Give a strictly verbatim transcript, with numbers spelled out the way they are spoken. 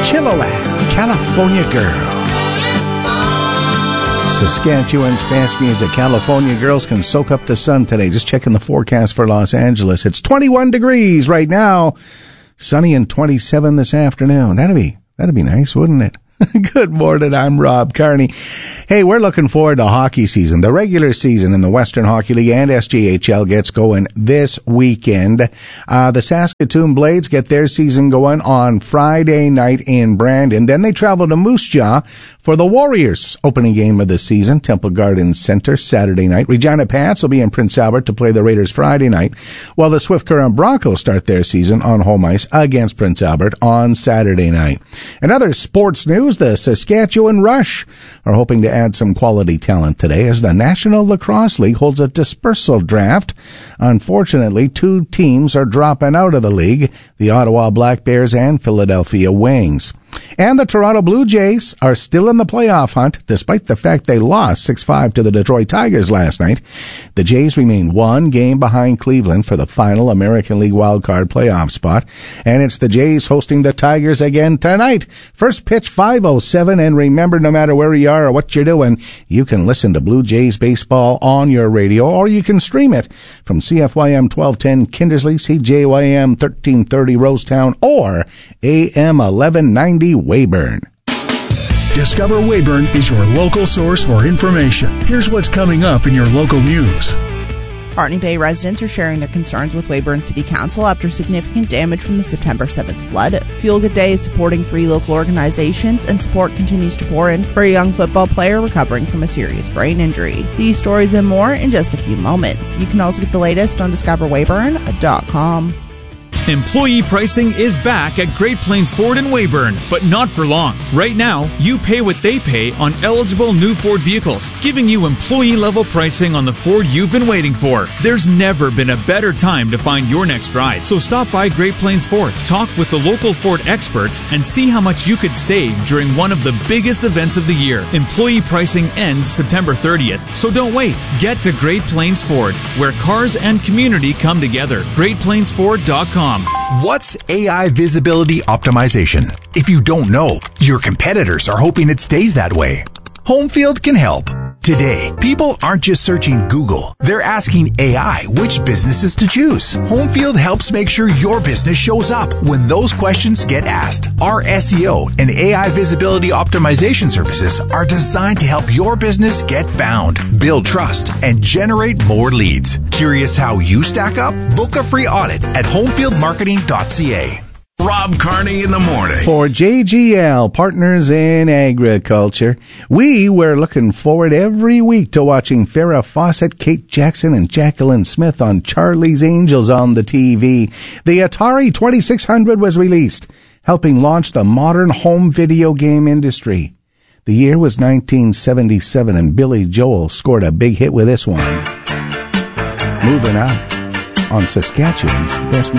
Chilliwack, California Girl. Saskatchewan's best music. California girls can soak up the sun today. Just checking the forecast for Los Angeles. It's twenty-one degrees right now. Sunny and twenty-seven this afternoon. That'd be, that'd be nice, wouldn't it? Good morning, I'm Rob Carney. Hey, we're looking forward to hockey season. The regular season in the Western Hockey League and S J H L gets going this weekend. Uh, the Saskatoon Blades get their season going on Friday night in Brandon. Then they travel to Moose Jaw for the Warriors' opening game of the season, Temple Gardens Center, Saturday night. Regina Pats will be in Prince Albert to play the Raiders Friday night, while the Swift Current Broncos start their season on home ice against Prince Albert on Saturday night. And other sports news, the Saskatchewan Rush are hoping to add some quality talent today as the National Lacrosse League holds a dispersal draft. Unfortunately, two teams are dropping out of the league, the Ottawa Black Bears and Philadelphia Wings. And the Toronto Blue Jays are still in the playoff hunt, despite the fact they lost six five to the Detroit Tigers last night. The Jays remain one game behind Cleveland for the final American League wildcard playoff spot. And it's the Jays hosting the Tigers again tonight. First pitch five oh seven, and remember, no matter where you are or what you're doing, you can listen to Blue Jays baseball on your radio, or you can stream it from C F Y M twelve ten Kindersley, C J Y M thirteen thirty Rosetown, or A M eleven ninety Weyburn. Discover Weyburn is your local source for information. Here's what's coming up in your local news. Hartney Bay residents are sharing their concerns with Weyburn City Council after significant damage from the September seventh flood. Feel Good Day is supporting three local organizations, and support continues to pour in for a young football player recovering from a serious brain injury. These stories and more in just a few moments. You can also get the latest on discover weyburn dot com. Employee pricing is back at Great Plains Ford in Weyburn, but not for long. Right now, you pay what they pay on eligible new Ford vehicles, giving you employee-level pricing on the Ford you've been waiting for. There's never been a better time to find your next ride, so stop by Great Plains Ford, talk with the local Ford experts, and see how much you could save during one of the biggest events of the year. Employee pricing ends September thirtieth, so don't wait. Get to Great Plains Ford, where cars and community come together. great plains ford dot com. What's A I visibility optimization? If you don't know, your competitors are hoping it stays that way. Homefield can help. Today, people aren't just searching Google. They're asking A I which businesses to choose. Homefield helps make sure your business shows up when those questions get asked. Our S E O and A I visibility optimization services are designed to help your business get found, build trust, and generate more leads. Curious how you stack up? Book a free audit at homefield marketing dot c a. Rob Carney in the morning. For J G L, Partners in Agriculture, we were looking forward every week to watching Farrah Fawcett, Kate Jackson, and Jacqueline Smith on Charlie's Angels on the T V. The Atari twenty-six hundred was released, helping launch the modern home video game industry. The year was nineteen seventy-seven, and Billy Joel scored a big hit with this one. Moving out on Saskatchewan's Best